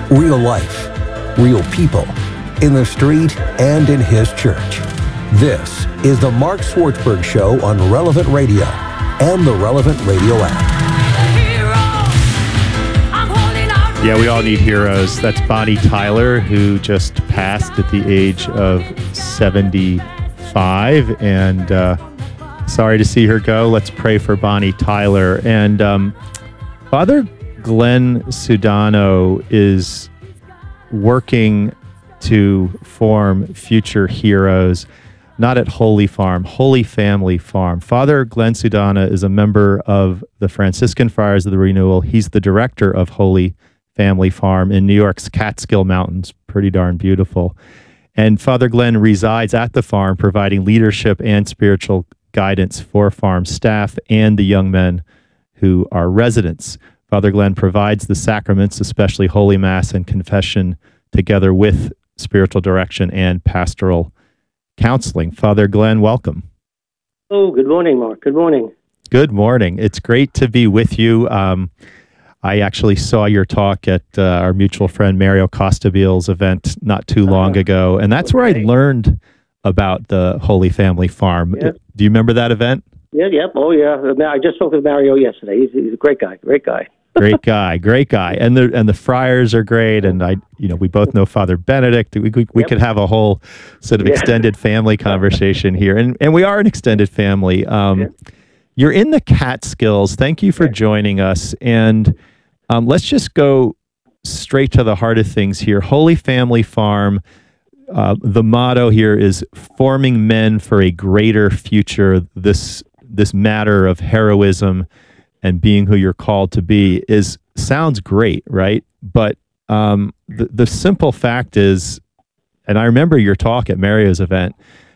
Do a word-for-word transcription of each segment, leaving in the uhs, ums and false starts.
Real life, real people, in the street and in his church. This is the Mark Swartzberg Show on Relevant Radio and the Relevant Radio app. Yeah, we all need heroes. That's Bonnie Tyler, who just passed at the age of seventy-five. And uh, sorry to see her go. Let's pray for Bonnie Tyler. And um, Father Glenn Sudano is working to form future heroes, not at Holy Farm, Holy Family Farm. Father Glenn Sudano is a member of the Franciscan Friars of the Renewal. He's the director of Holy Family Farm in New York's Catskill Mountains. Pretty darn beautiful. And Father Glenn resides at the farm, providing leadership and spiritual guidance for farm staff and the young men who are residents. Father Glenn provides the sacraments, especially Holy Mass and confession, together with spiritual direction and pastoral counseling. Father Glenn, welcome. Oh, good morning, Mark. Good morning. Good morning. It's great to be with you. Um, I actually saw your talk at uh, our mutual friend Mario Costabile's event not too long uh, ago, and that's okay. Where I learned about the Holy Family Farm. Yeah. Do you remember that event? Yeah, yep. Oh, yeah. I just spoke with Mario yesterday. He's, he's a great guy. Great guy. Great guy, great guy, and the and the friars are great, and I, you know, we both know Father Benedict. We we, we yep. could have a whole sort of yeah. extended family conversation here, and and we are an extended family. Um, yeah. You're in the Catskills. Thank you for yeah. joining us, and um, let's just go straight to the heart of things here. Holy Family Farm. Uh, the motto here is forming men for a greater future. This this matter of heroism and being who you're called to be is sounds great, right? But um, the, the simple fact is, and I remember your talk at Mario's event,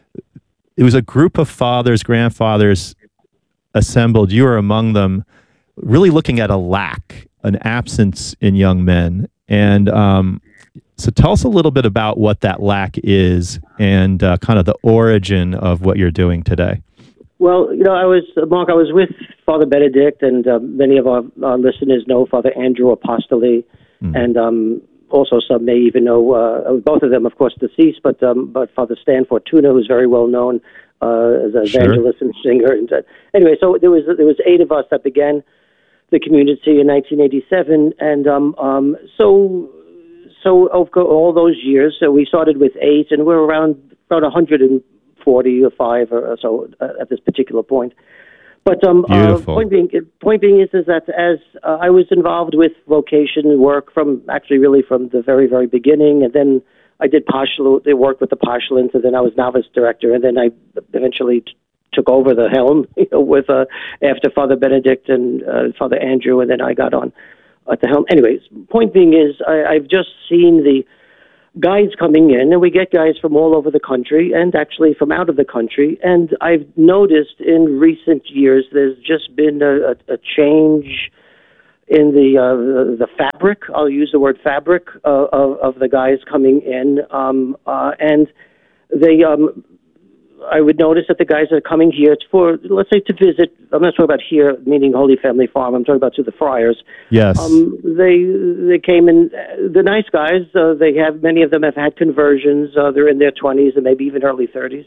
it was a group of fathers, grandfathers assembled. You were among them, really looking at a lack, an absence in young men. And um, so tell us a little bit about what that lack is and uh, kind of the origin of what you're doing today. Well, you know, I was, Mark, I was with Father Benedict, and uh, many of our, our listeners know Father Andrew Apostoli, mm. and um, also some may even know, uh, both of them, of course, deceased, but um, but Father Stan Fortuna, who's very well known uh, as an sure. evangelist and singer. And uh, anyway, so there was there was eight of us that began the community in nineteen eighty-seven, and um, um, so so over all those years, so we started with eight, and we're around about one hundred forty or five or so uh, at this particular point. But um, uh, point being, point being is is that as uh, I was involved with vocation work from actually really from the very very beginning, and then I did postulant, they worked with the postulants, and then I was novice director, and then I eventually t- took over the helm you know, with uh, after Father Benedict and uh, Father Andrew, and then I got on at the helm. Anyways, point being is I, I've just seen the guides coming in, and we get guys from all over the country and actually from out of the country. And I've noticed in recent years there's just been a, a, a change in the, uh, the the fabric. I'll use the word fabric uh, of, of the guys coming in, um, uh, and they. Um, I would notice that the guys that are coming here, it's for, let's say, to visit. I'm not talking about here, meaning Holy Family Farm. I'm talking about to the friars. Yes. Um, they they came in, uh, the nice guys, uh, they have, many of them have had conversions. Uh, they're in their twenties and maybe even early thirties.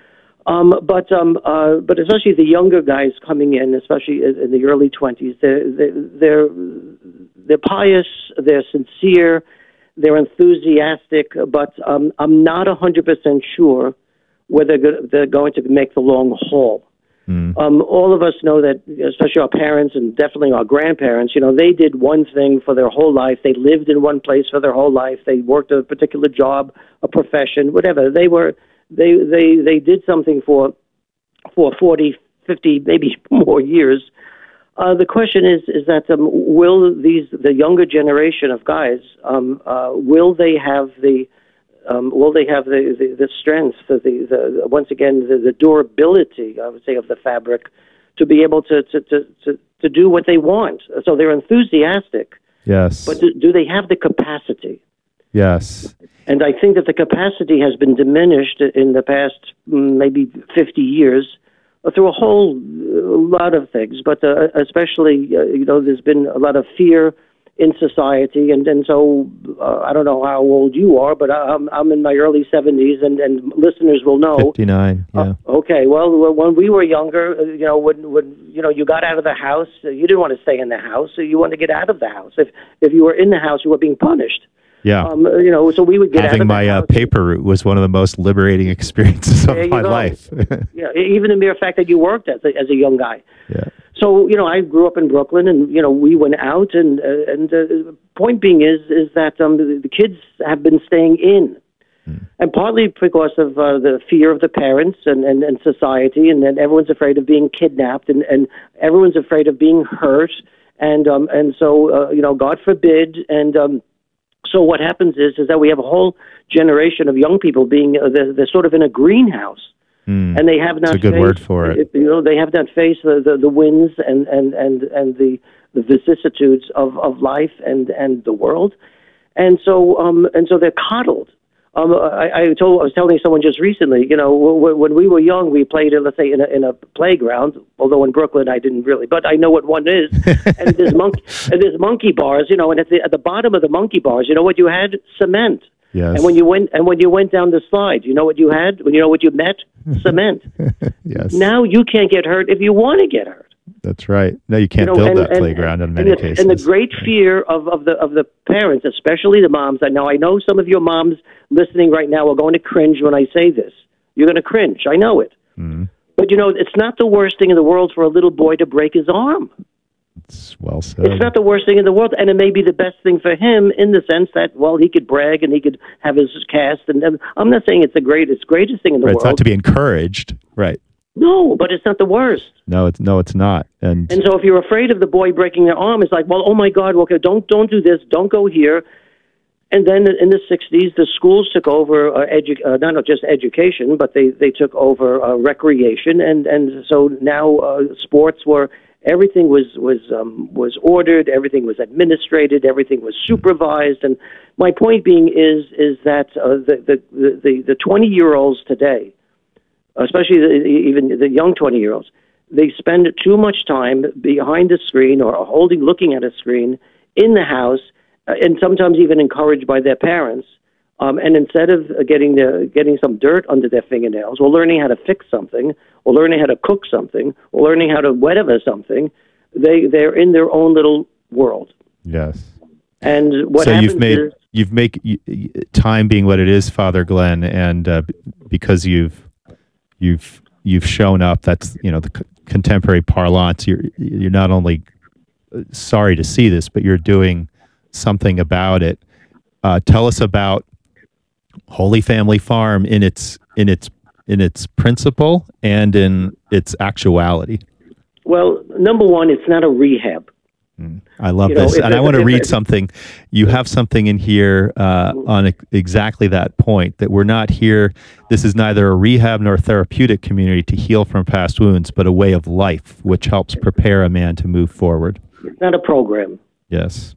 Um, but um, uh, but especially the younger guys coming in, especially in the early twenties, they're, they're, they're pious, they're sincere, they're enthusiastic, but um, I'm not one hundred percent sure whether they're going to make the long haul. Mm. Um, all of us know that, especially our parents and definitely our grandparents, you know, they did one thing for their whole life. They lived in one place for their whole life. They worked a particular job, a profession, whatever. They were, they, they, they did something for, for forty, fifty, maybe more years. Uh, the question is, is that um, will these, the younger generation of guys, um, uh, will they have the, Um, will they have the, the, the strength, the, the, once again, the, the durability, I would say, of the fabric to be able to, to, to, to, to do what they want? So they're enthusiastic. Yes. But do, do they have the capacity? Yes. And I think that the capacity has been diminished in the past maybe fifty years through a whole lot of things, but uh, especially, uh, you know, there's been a lot of fear in society, and and so uh, I don't know how old you are, but I'm I'm in my early seventies, and, and listeners will know. fifty-nine, yeah. Uh, okay, well, when we were younger, uh, you know, when when you know you got out of the house, uh, you didn't want to stay in the house, so you wanted to get out of the house. If if you were in the house, you were being punished. Yeah. Um, you know, so we would get Having out of the my house. uh, paper route was one of the most liberating experiences of my go. life. Yeah, even the mere fact that you worked as a, as a young guy. Yeah. So, you know, I grew up in Brooklyn, and, you know, we went out, and uh, and the uh, point being is is that um, the, the kids have been staying in, mm. and partly because of uh, the fear of the parents and, and, and society, and then everyone's afraid of being kidnapped, and, and everyone's afraid of being hurt, and um, and so, uh, you know, God forbid, and um, so what happens is is that we have a whole generation of young people being, uh, they're, they're sort of in a greenhouse. Mm. And they have not. That's a good faced, word for it. You know, they have not faced the, the, the winds and, and, and, and the, the vicissitudes of, of life and, and the world, and so um and so they're coddled. Um, I, I told I was telling someone just recently. You know, when, when we were young, we played, let's say, in a in a playground. Although in Brooklyn, I didn't really, but I know what one is. And there's monkey and there's monkey bars. You know, and at the at the bottom of the monkey bars, you know what you had? Cement. Yes. And when you went and when you went down the slide, you know what you had? You know what you met? Cement. Yes. Now you can't get hurt if you want to get hurt. That's right. No, you can't you know, build and, that and, playground in and many the, cases. And the great fear of, of the of the parents, especially the moms. I know I know some of your moms listening right now are going to cringe when I say this. You're going to cringe. I know it. Mm. But you know, it's not the worst thing in the world for a little boy to break his arm. It's well said. It's not the worst thing in the world, and it may be the best thing for him in the sense that, well, he could brag and he could have his cast. And, and I'm not saying it's the greatest, greatest thing in the right, world. It's not to be encouraged, right? No, but it's not the worst. No, it's no, it's not. And and so, if you're afraid of the boy breaking their arm, it's like, well, oh my God, okay, don't don't do this, don't go here. And then in the sixties, the schools took over uh, edu- uh, not just education, but they they took over uh, recreation, and and so now uh, sports were. Everything was was um, was ordered. Everything was administrated. Everything was supervised. And my point being is is that uh, the the the the twenty year olds today, especially the, even the young twenty year olds, they spend too much time behind a screen or holding, looking at a screen in the house, uh, and sometimes even encouraged by their parents. Um, and instead of getting the, getting some dirt under their fingernails, or learning how to fix something, or learning how to cook something, or learning how to whatever something, they they're in their own little world. yes. And what so happens you've made is, you've make you, time being what it is, Father Glenn, and uh, because you've you've you've shown up. That's you know the c- contemporary parlance. You're you're not only sorry to see this, but you're doing something about it. Uh, tell us about Holy Family Farm in its in its in its principle and in its actuality. well, number one, it's not a rehab. Mm, I love You know, this, if and it- I want to if read it- something. You have something in here uh, on e- exactly that point. That we're not here. This is neither a rehab nor a therapeutic community to heal from past wounds, but a way of life which helps prepare a man to move forward. It's not a program. Yes.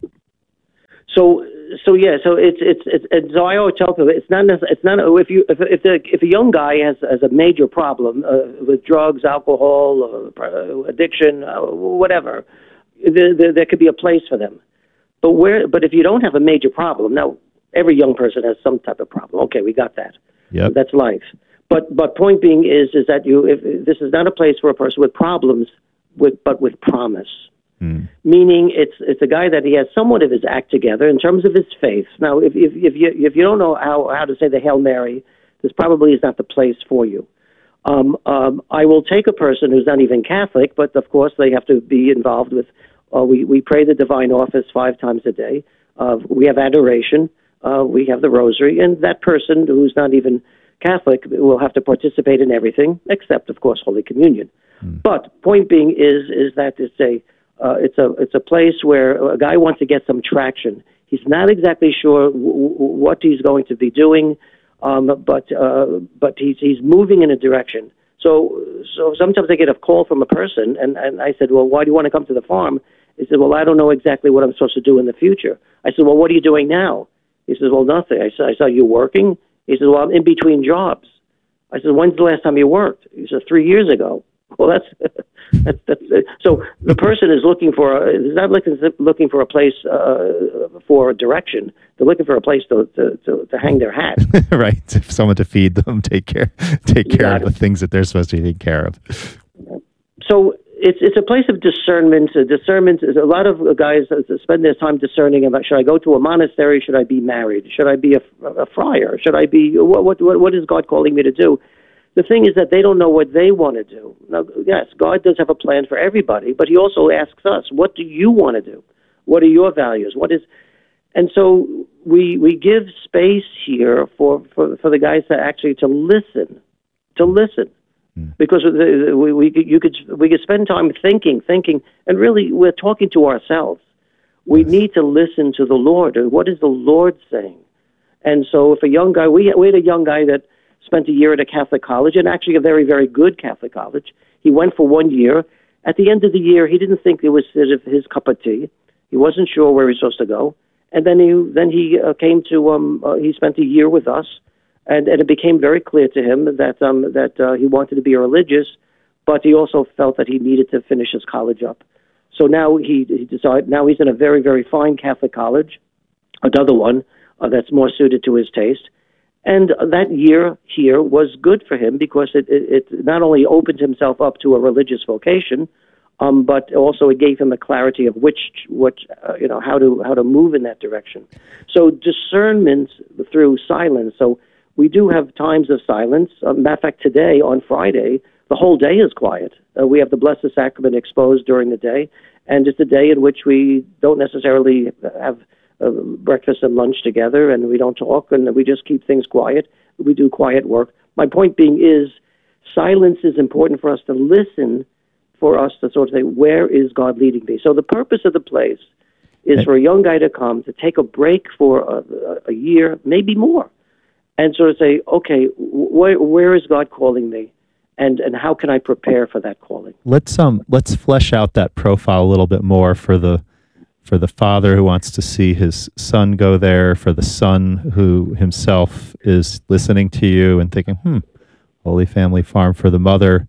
So, so yeah, so it's it's it's, it's so I always tell people it's not necess- it's not if you if if, the, if a young guy has has a major problem uh, with drugs, alcohol, uh, addiction, uh, whatever, there, there there could be a place for them. But where but if you don't have a major problem, now every young person has some type of problem. Okay, we got that. Yep. That's life. But but point being is is that you if this is not a place for a person with problems, with but with promise. Mm. Meaning, it's it's a guy that he has somewhat of his act together in terms of his faith. Now, if if, if you if you don't know how, how to say the Hail Mary, this probably is not the place for you. Um, um, I will take a person who's not even Catholic, but of course they have to be involved with. Uh, we we pray the Divine Office five times a day. Uh, we have adoration. Uh, we have the Rosary, and that person who's not even Catholic will have to participate in everything except, of course, Holy Communion. Mm. But point being is is that it's a Uh, it's a it's a place where a guy wants to get some traction. He's not exactly sure w- w- what he's going to be doing, um, but uh, but he's he's moving in a direction. So so sometimes I get a call from a person, and, and I said, well, why do you want to come to the farm? He said, well, I don't know exactly what I'm supposed to do in the future. I said, well, what are you doing now? He says, well, nothing. I said, I saw you working. He said, well, I'm in between jobs. I said, when's the last time you worked? He said, three years ago. Well, that's that's, that's so the person is looking for a, is not looking looking for a place uh, for direction. They're looking for a place to to, to, to hang their hat. Right, someone to feed them, take care take care Exactly. of the things that they're supposed to take care of. So it's it's a place of discernment. Uh, discernment is a lot of guys spend their time discerning about, should I go to a monastery? Should I be married? Should I be a, a friar? Should I be what, what what is God calling me to do? The thing is that they don't know what they want to do. Now, yes, God does have a plan for everybody, but He also asks us, what do you want to do? What are your values? What is, and so we we give space here for, for, for the guys to actually to listen, to listen, mm. because we, we you could we could spend time thinking, thinking, and really we're talking to ourselves. We yes. need to listen to the Lord. What is the Lord saying? And so, if a young guy, we we had a young guy that spent a year at a Catholic college, and actually a very, very good Catholic college. He went for one year. At the end of the year, he didn't think it was sort of his cup of tea. He wasn't sure where he was supposed to go. And then he then he uh, came to, um, uh, he spent a year with us, and, and it became very clear to him that um, that uh, he wanted to be religious, but he also felt that he needed to finish his college up. So now he, he decided, now he's in a very, very fine Catholic college, another one uh, that's more suited to his taste. And that year here was good for him because it, it, it not only opened himself up to a religious vocation, um, but also it gave him a clarity of which, which uh, you know, how to how to move in that direction. So discernment through silence. So we do have times of silence. Uh, matter of fact, today on Friday, the whole day is quiet. Uh, we have the Blessed Sacrament exposed during the day, and it's a day in which we don't necessarily have Uh, breakfast and lunch together, and we don't talk, and we just keep things quiet. We do quiet work. My point being is silence is important for us to listen, for us to sort of say, where is God leading me? So the purpose of the place is for a young guy to come, to take a break for a, a year, maybe more, and sort of say, okay, wh- where is God calling me? And and how can I prepare for that calling? Let's um let's flesh out that profile a little bit more for the for the father who wants to see his son go there, for the son who himself is listening to you and thinking, hmm, Holy Family Farm, for the mother.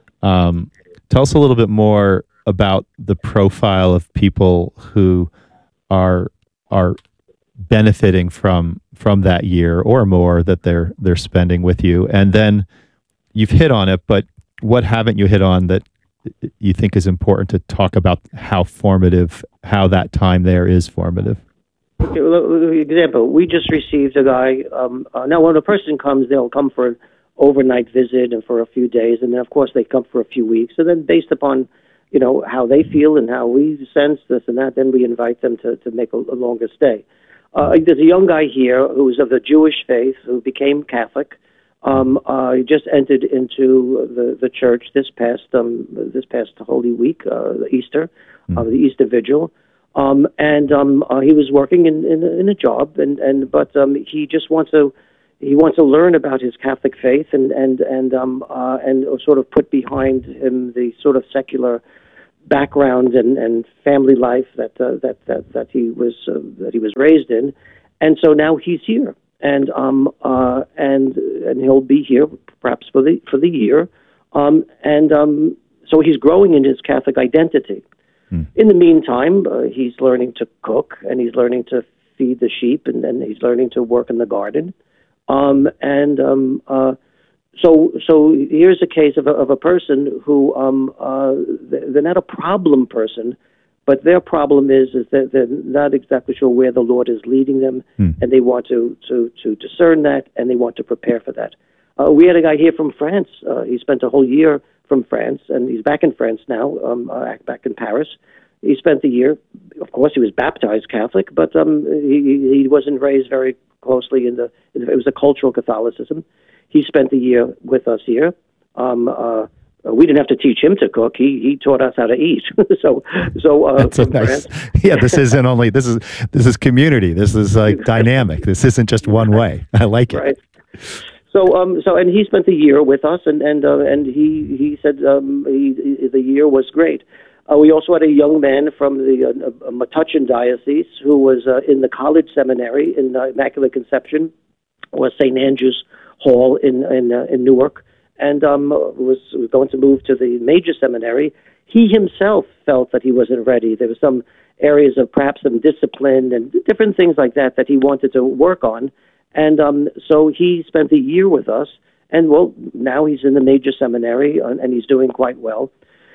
Um, tell us a little bit more about the profile of people who are are benefiting from from that year or more that they're they're spending with you. And then you've hit on it, but what haven't you hit on that you think is important to talk about how formative, how that time there is formative? Okay, well, example, we just received a guy. Um, uh, now, when a person comes, they'll come for an overnight visit and for a few days, and then, of course, they come for a few weeks. And then based upon, you know, how they feel and how we sense this and that, then we invite them to, to make a, a longer stay. Uh, there's a young guy here who's of the Jewish faith who became Catholic. Um, uh, he just entered into the, the church this past um, this past Holy Week, uh, Easter, mm. uh, the Easter Vigil, um, and um, uh, he was working in, in, in a job, and, and but um, he just wants to he wants to learn about his Catholic faith and and and um, uh, and sort of put behind him the sort of secular background and, and family life that uh, that that that he was uh, that he was raised in, and so now he's here. And um uh and and he'll be here perhaps for the for the year, um and um so he's growing in his Catholic identity. Hmm. In the meantime, uh, he's learning to cook, and he's learning to feed the sheep, and then he's learning to work in the garden. Um and um uh so so here's a case of a, of a person who um uh they're not a problem person. But their problem is is that they're not exactly sure where the Lord is leading them, hmm. and they want to, to, to discern that, and they want to prepare for that. Uh, we had a guy here from France. Uh, he spent a whole year from France, and he's back in France now, um, uh, back in Paris. He spent the year. Of course, he was baptized Catholic, but um, he, he wasn't raised very closely in the. It was a cultural Catholicism. He spent the year with us here. Um, uh, We didn't have to teach him to cook. He he taught us how to eat. so so uh, that's a nice. Yeah, this isn't only this is this is community. This is like dynamic. This isn't just one way. I like it. Right. So um so and he spent a year with us, and and uh, and he he said um he, he, the year was great. Uh, we also had a young man from the uh, Metuchen Diocese who was uh, in the college seminary in uh, Immaculate Conception, or Saint Andrew's Hall in in uh, in Newark. and um, was going to move to the major seminary. He himself felt that he wasn't ready. There were some areas of perhaps some discipline and different things like that that he wanted to work on. And um, so he spent a year with us. And, well, now he's in the major seminary, uh, and he's doing quite well.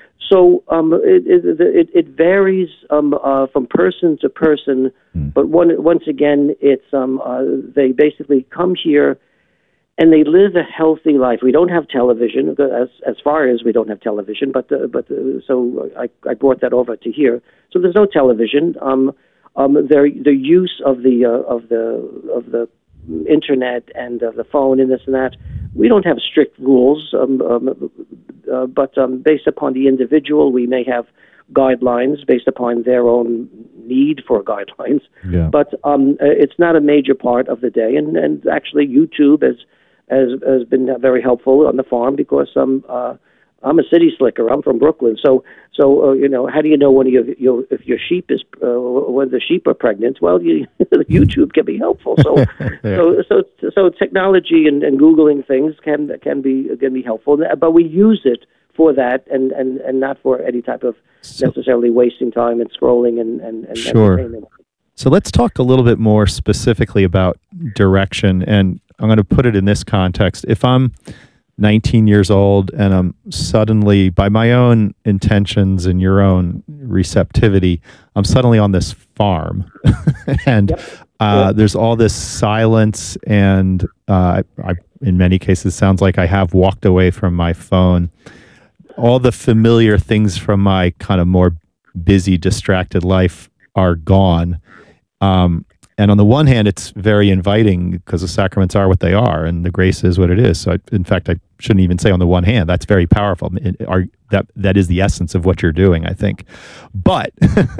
So um, it, it, it varies um, uh, from person to person. Mm. But one, once again, it's um, uh, they basically come here and they live a healthy life. We don't have television, as as far as we don't have television. But uh, but uh, so I, I brought that over to here. So there's no television. Um, um, their the use of the uh, of the of the internet and uh, the phone and this and that. We don't have strict rules, um, um, uh, but um, based upon the individual, we may have guidelines based upon their own need for guidelines. Yeah. But um, it's not a major part of the day, and, and actually YouTube has, has has been very helpful on the farm because um, uh, I'm a city slicker. I'm from Brooklyn, so so uh, you know, how do you know when you, you if your sheep is uh, when the sheep are pregnant? Well, you, YouTube can be helpful. So yeah. so so so technology and, and googling things can can be can be helpful, but we use it for that and, and, and not for any type of necessarily wasting time and scrolling and and, and sure. entertainment. So let's talk a little bit more specifically about direction, and I'm going to put it in this context. If I'm nineteen years old and I'm suddenly, by my own intentions and your own receptivity, I'm suddenly on this farm and yep. Uh, yep. there's all this silence and uh, I, I, in many cases sounds like I have walked away from my phone. All the familiar things from my kind of more busy, distracted life are gone. Um, And on the one hand, it's very inviting because the sacraments are what they are and the grace is what it is. So, I, in fact, I shouldn't even say on the one hand. That's very powerful. It, are, that that is the essence of what you're doing, I think. But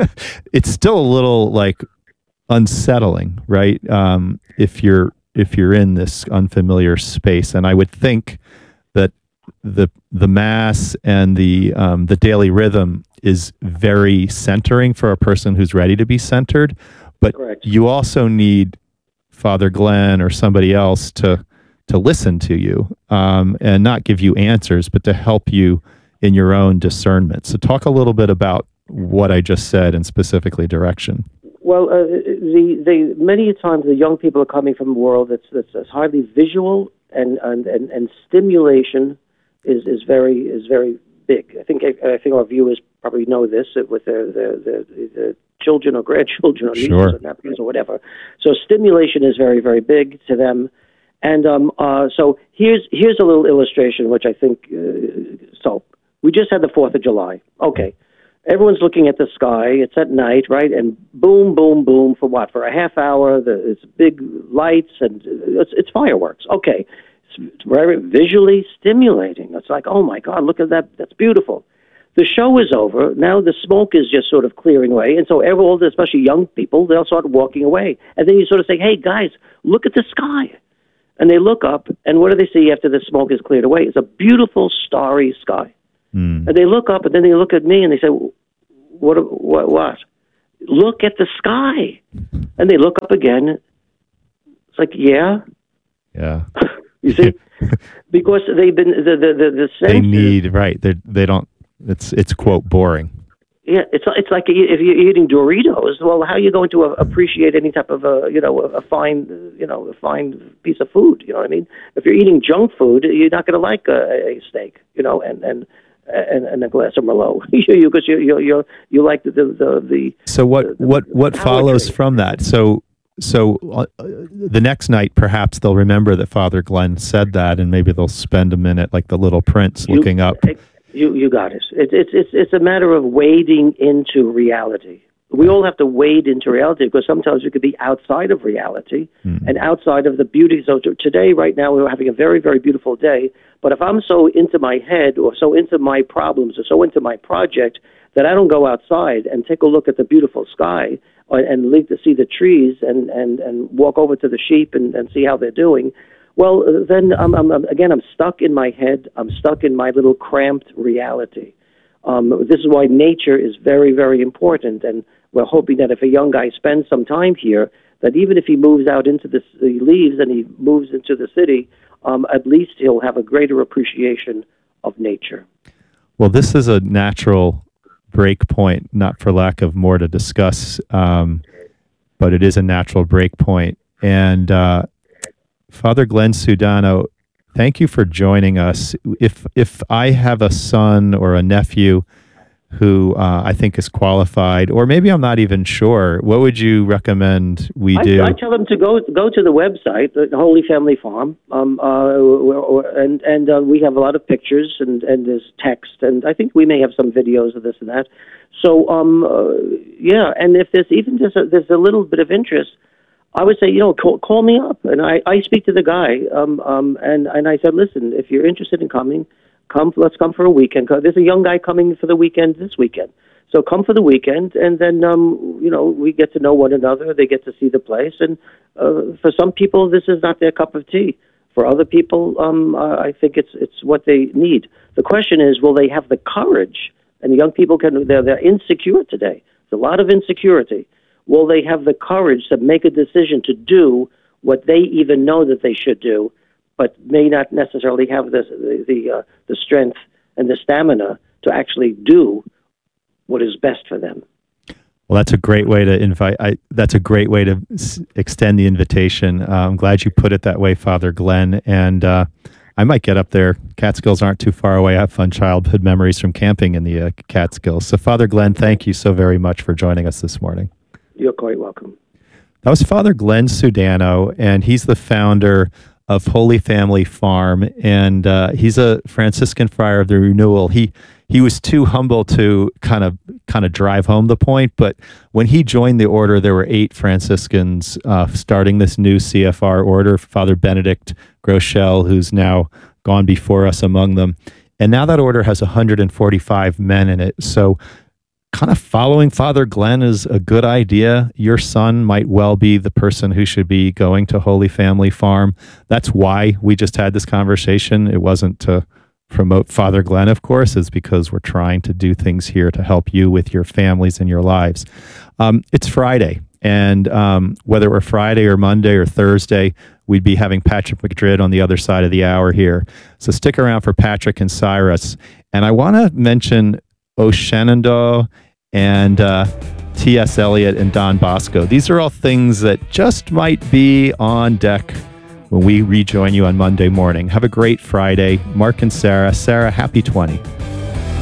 it's still a little like unsettling, right? Um, if you're if you're in this unfamiliar space, and I would think that the the mass and the um, the daily rhythm is very centering for a person who's ready to be centered. But Correct. You also need Father Glenn or somebody else to to listen to you um, and not give you answers, but to help you in your own discernment. So talk a little bit about what I just said and specifically direction. Well, uh, the, the many times the young people are coming from a world that's, that's, that's highly visual and, and, and, and stimulation is, is very is very big. I think I, I think our viewers probably know this with their their, their, their children or grandchildren or nieces sure. or nephews or whatever. So stimulation is very, very big to them. And um, uh, so here's here's a little illustration, which I think, uh, so we just had the fourth of July. Okay. Everyone's looking at the sky. It's at night, right? And boom, boom, boom for what? For a half hour, the, it's big lights and it's, it's fireworks. Okay. It's, it's very visually stimulating. It's like, oh my God, look at that. That's beautiful. The show is over. Now the smoke is just sort of clearing away. And so everyone, especially young people, they'll start walking away. And then you sort of say, hey, guys, look at the sky. And they look up, and what do they see after the smoke is cleared away? It's a beautiful, starry sky. Mm. And they look up, and then they look at me, and they say, what, what, what? Look at the sky. And they look up again. It's like, yeah. Yeah. You see? Because they've been, the, the, the, the senses, they need, right, they they don't, It's it's quote boring. Yeah, it's it's like if you're eating Doritos. Well, how are you going to appreciate any type of a you know a fine you know a fine piece of food? You know what I mean? If you're eating junk food, you're not going to like a, a steak, you know, and and and, and a glass of Merlot. you because you you you you like the the, the So what the, what what follows drink. From that? So so uh, the next night, perhaps they'll remember that Father Glenn said that, and maybe they'll spend a minute like the Little Prince you, looking up. You you got it. It's it's it's it's a matter of wading into reality. We all have to wade into reality because sometimes we could be outside of reality mm. and outside of the beauty. So t- today, right now, we're having a very very beautiful day. But if I'm so into my head or so into my problems or so into my project that I don't go outside and take a look at the beautiful sky or, and leave to see the trees and, and, and walk over to the sheep and, and see how they're doing. Well, then, I'm, I'm, again, I'm stuck in my head. I'm stuck in my little cramped reality. Um, this is why nature is very, very important. And we're hoping that if a young guy spends some time here, that even if he moves out into the, he leaves and he moves into the city, um, at least he'll have a greater appreciation of nature. Well, this is a natural break point, not for lack of more to discuss, um, but it is a natural break point. And uh, Father Glenn Sudano, thank you for joining us. If if I have a son or a nephew who uh, I think is qualified, or maybe I'm not even sure, what would you recommend we do? I, I tell them to go go to the website, the Holy Family Farm, um, uh, and and uh, we have a lot of pictures and, and there's text, and I think we may have some videos of this and that. So um, uh, yeah, and if there's even just a, there's a little bit of interest, I would say, you know, call, call me up, and I, I speak to the guy, um, um, and and I said, listen, if you're interested in coming. Come, let's come for a weekend. There's a young guy coming for the weekend this weekend. So come for the weekend, and then, um, you know, we get to know one another. They get to see the place. And uh, for some people, this is not their cup of tea. For other people, um, uh, I think it's it's what they need. The question is, will they have the courage? And young people, can they're, they're insecure today. There's a lot of insecurity. Will they have the courage to make a decision to do what they even know that they should do, but may not necessarily have the the the, uh, the strength and the stamina to actually do what is best for them? Well, that's a great way to invite. I, that's a great way to s- extend the invitation. Uh, I'm glad you put it that way, Father Glenn. And uh, I might get up there. Catskills aren't too far away. I have fun childhood memories from camping in the uh, Catskills. So, Father Glenn, thank you so very much for joining us this morning. You're quite welcome. That was Father Glenn Sudano, and he's the founder of Holy Family Farm, and uh, he's a Franciscan friar of the Renewal. He he was too humble to kind of kind of drive home the point, but when he joined the order, there were eight Franciscans uh, starting this new C F R order. Father Benedict Groeschel, who's now gone before us among them, and now that order has one hundred forty-five men in it. So, kind of following Father Glenn is a good idea. Your son might well be the person who should be going to Holy Family Farm. That's why we just had this conversation. It wasn't to promote Father Glenn, of course. It's because we're trying to do things here to help you with your families and your lives. Um, it's Friday, and um, whether we're Friday or Monday or Thursday, we'd be having Patrick McDrid on the other side of the hour here. So stick around for Patrick and Cyrus. And I want to mention O Shenandoah and uh, T S Eliot and Don Bosco. These are all things that just might be on deck when we rejoin you on Monday morning. Have a great Friday. Mark and Sarah. Sarah, happy twenty.